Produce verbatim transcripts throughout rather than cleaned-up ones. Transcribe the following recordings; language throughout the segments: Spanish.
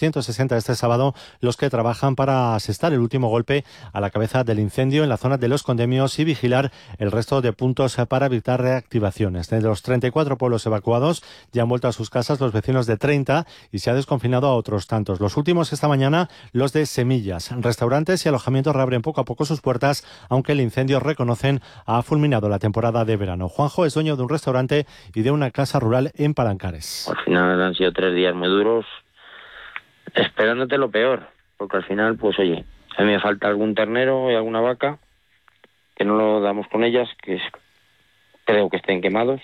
ciento sesenta este sábado los que trabajan para asestar el último golpe a la cabeza del incendio en la zona de Los Condemios y vigilar el resto de puntos para evitar reactivaciones. De los treinta y cuatro pueblos evacuados ya han vuelto a sus casas los vecinos de treinta y se ha desconfinado a otros tantos. Los últimos esta mañana, los de Semillas. Restaurantes y alojamientos reabren poco a poco sus puertas, aunque el incendio, reconocen, ha fulminado la temporada de verano. Juanjo es dueño de un restaurante y de una casa rural en Palancares. Al final han sido tres días muy duros, esperándote lo peor, porque al final, pues oye, a mí me falta algún ternero y alguna vaca, que no lo damos con ellas, que creo que estén quemados.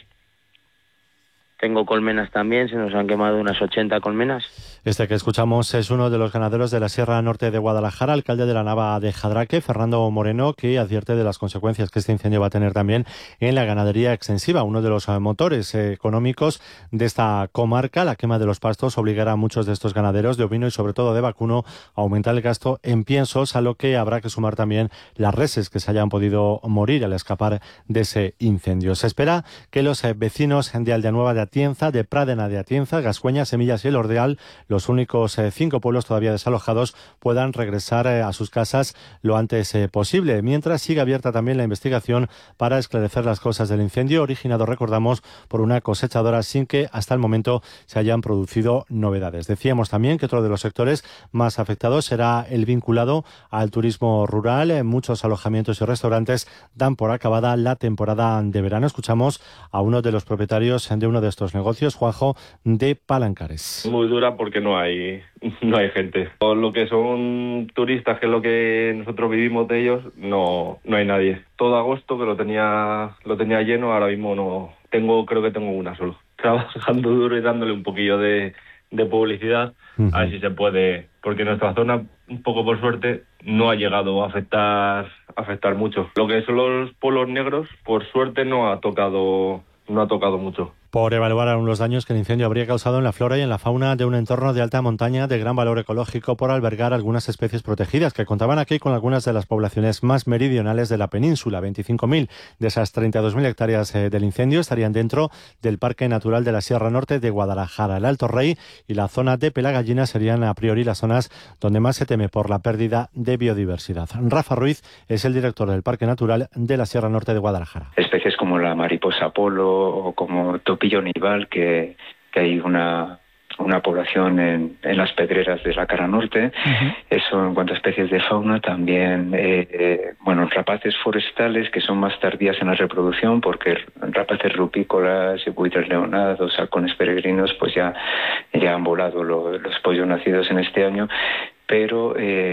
Tengo colmenas también, se nos han quemado unas ochenta colmenas. Este que escuchamos es uno de los ganaderos de la Sierra Norte de Guadalajara, alcalde de la Nava de Jadraque, Fernando Moreno, que advierte de las consecuencias que este incendio va a tener también en la ganadería extensiva, uno de los motores económicos de esta comarca. La quema de los pastos obligará a muchos de estos ganaderos de ovino y sobre todo de vacuno a aumentar el gasto en piensos, a lo que habrá que sumar también las reses que se hayan podido morir al escapar de ese incendio. Se espera que los vecinos de Aldeanueva de Atienza, de Pradena de Atienza, Gascueña, Semillas y El Ordeal, los únicos eh, cinco pueblos todavía desalojados, puedan regresar eh, a sus casas lo antes eh, posible, mientras sigue abierta también la investigación para esclarecer las causas del incendio, originado, recordamos, por una cosechadora, sin que hasta el momento se hayan producido novedades. Decíamos también que otro de los sectores más afectados será el vinculado al turismo rural. Eh, muchos alojamientos y restaurantes dan por acabada la temporada de verano. Escuchamos a uno de los propietarios de uno de estos negocios, Juanjo, de Palancares. Muy dura porque no hay no hay gente. Todo lo que son turistas, que es lo que nosotros vivimos de ellos, no no hay nadie. Todo agosto que lo tenía lo tenía lleno, ahora mismo no tengo, creo que tengo una solo. Trabajando duro y dándole un poquillo de, de publicidad, uh-huh. A ver si se puede, porque nuestra zona, un poco por suerte, no ha llegado a afectar a afectar mucho. Lo que son los pueblos negros, por suerte no ha tocado no ha tocado mucho. Por evaluar aún los daños que el incendio habría causado en la flora y en la fauna de un entorno de alta montaña de gran valor ecológico por albergar algunas especies protegidas que contaban aquí con algunas de las poblaciones más meridionales de la península. veinticinco mil de esas treinta y dos mil hectáreas eh, del incendio estarían dentro del Parque Natural de la Sierra Norte de Guadalajara. El Alto Rey y la zona de Pelagallina serían a priori las zonas donde más se teme por la pérdida de biodiversidad. Rafa Ruiz es el director del Parque Natural de la Sierra Norte de Guadalajara. Especies como la mariposa polo o como pillo nival, que, que hay una, una población en, en las pedreras de la cara norte. Uh-huh. Eso en cuanto a especies de fauna. También, eh, eh, bueno, rapaces forestales que son más tardías en la reproducción, porque rapaces rupícolas, buitres leonados, halcones peregrinos, pues ya, ya han volado lo, los pollos nacidos en este año, pero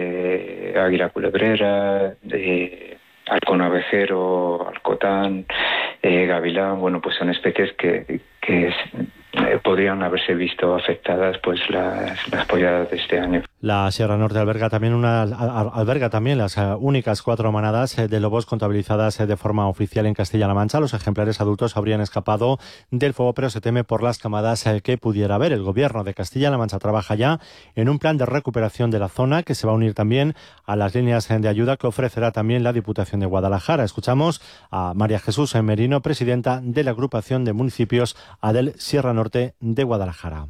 eh, águila culebrera, eh, halcón abejero, alcotán, eh, gavilán, bueno, pues son especies que, que es, eh, podrían haberse visto afectadas pues las, las polladas de este año. La Sierra Norte alberga también una alberga también las uh, únicas cuatro manadas uh, de lobos contabilizadas uh, de forma oficial en Castilla-La Mancha. Los ejemplares adultos habrían escapado del fuego, pero se teme por las camadas uh, que pudiera haber. El gobierno de Castilla-La Mancha trabaja ya en un plan de recuperación de la zona que se va a unir también a las líneas uh, de ayuda que ofrecerá también la Diputación de Guadalajara. Escuchamos a María Jesús Merino, presidenta de la agrupación de municipios Adel Sierra Norte de Guadalajara.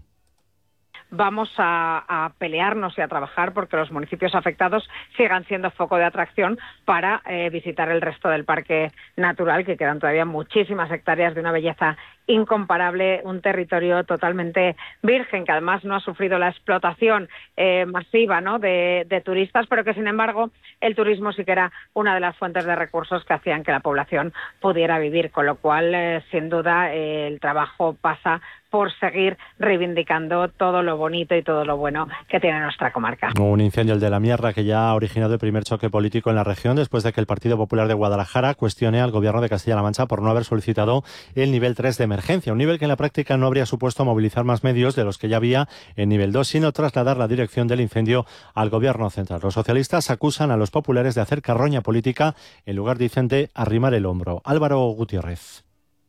Vamos a, a pelearnos y a trabajar porque los municipios afectados sigan siendo foco de atracción para eh, visitar el resto del parque natural, que quedan todavía muchísimas hectáreas de una belleza incomparable, un territorio totalmente virgen, que además no ha sufrido la explotación eh, masiva, ¿no?, de, de turistas, pero que sin embargo el turismo sí que era una de las fuentes de recursos que hacían que la población pudiera vivir, con lo cual eh, sin duda eh, el trabajo pasa por seguir reivindicando todo lo bonito y todo lo bueno que tiene nuestra comarca. Un incendio, el de la Mierra, que ya ha originado el primer choque político en la región después de que el Partido Popular de Guadalajara cuestione al Gobierno de Castilla-La Mancha por no haber solicitado el nivel tres de emergencia, un nivel que en la práctica no habría supuesto movilizar más medios de los que ya había en nivel dos, sino trasladar la dirección del incendio al Gobierno central. Los socialistas acusan a los populares de hacer carroña política en lugar, dicen, de arrimar el hombro. Álvaro Gutiérrez.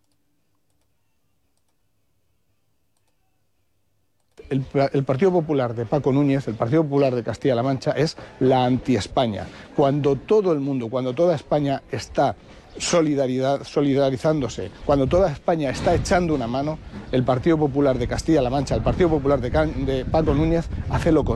El, el Partido Popular de Paco Núñez, el Partido Popular de Castilla-La Mancha, es la anti-España. Cuando todo el mundo, cuando toda España está solidaridad, solidarizándose, cuando toda España está echando una mano, el Partido Popular de Castilla-La Mancha, el Partido Popular de, Can, de Paco Núñez, hace lo contrario.